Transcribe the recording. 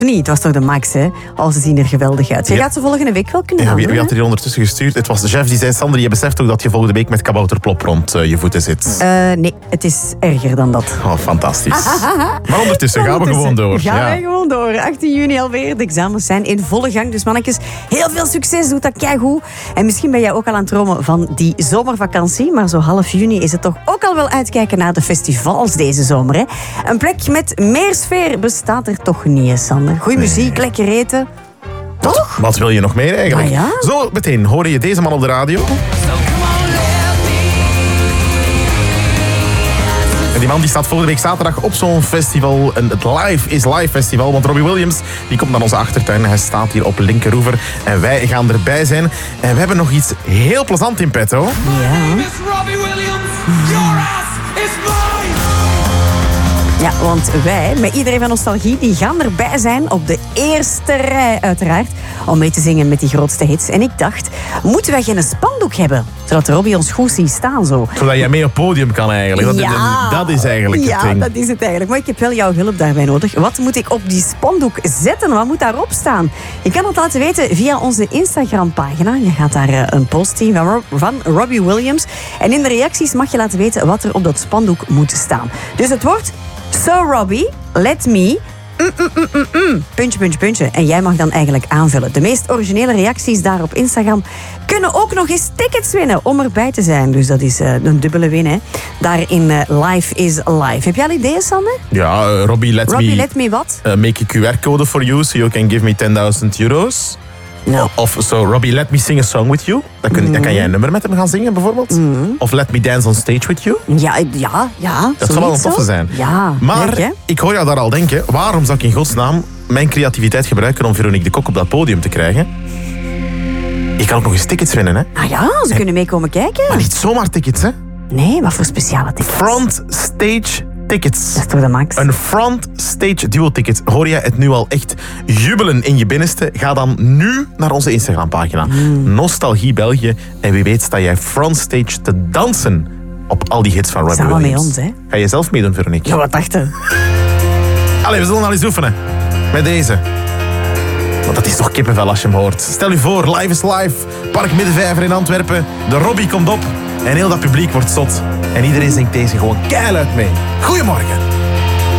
Nee, het was toch de max, hè? Oh, ze zien er geweldig uit. Je gaat ze volgende week wel kunnen wie had er hier ondertussen gestuurd? Het was Jeff die zei, Sander, je beseft ook dat je volgende week met kabouterplop rond je voeten zit. Nee, het is erger dan dat. Oh, fantastisch. Maar ondertussen gaan we gewoon door. Gaan we gewoon door. 18 juni alweer. De examens zijn in volle gang. Dus mannetjes, heel veel succes. Doe dat keigoed. En misschien ben jij ook al aan het dromen van die zomervakantie. Maar zo half juni is het toch ook al wel uitkijken naar de festivals deze zomer. Hè? Een plek met meer sfeer bestaat er toch niet, hè, Sander? Goeie muziek, lekker eten. Toch? Wat wil je nog meer eigenlijk? Ah, ja? Zo meteen hoor je deze man op de radio. En die man die staat volgende week zaterdag op zo'n festival. Het Live is Live festival. Want Robbie Williams die komt naar onze achtertuin. Hij staat hier op Linkeroever. En wij gaan erbij zijn. En we hebben nog iets heel plezant in petto. Ja. Robbie Williams, your ass is mine! Ja, want wij, met iedereen van Nostalgie, die gaan erbij zijn op de eerste rij uiteraard, om mee te zingen met die grootste hits. En ik dacht, moeten wij geen spandoek hebben? Zodat Robbie ons goed ziet staan zo. Zodat jij mee op het podium kan eigenlijk. Dat is eigenlijk het ding. Ja, dat is het eigenlijk. Maar ik heb wel jouw hulp daarbij nodig. Wat moet ik op die spandoek zetten? Wat moet daarop staan? Je kan het laten weten via onze Instagram-pagina. Je gaat daar een post zien van Robbie Williams. En in de reacties mag je laten weten wat er op dat spandoek moet staan. Dus het wordt... So Robbie, let me... Puntje, puntje, puntje. En jij mag dan eigenlijk aanvullen. De meest originele reacties daar op Instagram kunnen ook nog eens tickets winnen om erbij te zijn. Dus dat is een dubbele win, hè. Daar in Live is Live. Heb jij al ideeën, Sander? Ja, Robbie, let me wat? Make a QR-code for you, so you can give me 10.000 euro's. No. Of so, Robbie, let me sing a song with you. Dan kan jij een nummer met hem gaan zingen, bijvoorbeeld. Of let me dance on stage with you. Ja. Dat zou wel een toffe zijn. Ja, maar leuk, hè? Ik hoor jou daar al denken, waarom zou ik in godsnaam mijn creativiteit gebruiken om Veronique de Kok op dat podium te krijgen? Je kan ook nog eens tickets winnen, hè? Ah ja, ze kunnen meekomen kijken. Maar niet zomaar tickets, hè? Nee, wat voor speciale tickets? Front stage tickets. Dat is toch de max? Een front stage duo ticket. Hoor jij het nu al echt jubelen in je binnenste? Ga dan nu naar onze Instagram-pagina. Nostalgie België. En wie weet sta jij front stage te dansen op al die hits van Robbie Samen Williams. met ons, hè? Ga je zelf meedoen, Veronique? Ja, wat dacht je? Allee, we zullen al eens oefenen. Met deze. Want dat is toch kippenvel als je hem hoort. Stel u voor, Live is Live. Park Middenvijver in Antwerpen. De Robbie komt op. En heel dat publiek wordt zot. En iedereen zingt deze gewoon keiluid mee. Goedemorgen.